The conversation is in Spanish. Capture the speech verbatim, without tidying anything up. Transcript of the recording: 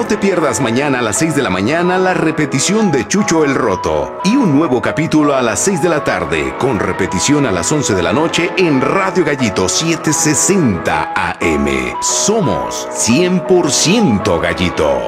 te pierdas mañana a las seis de la mañana la repetición de Chucho el Roto y un nuevo capítulo a las seis de la tarde con repetición a las once de la noche en Radio Gallito setecientos sesenta A M. Somos cien por ciento Gallito.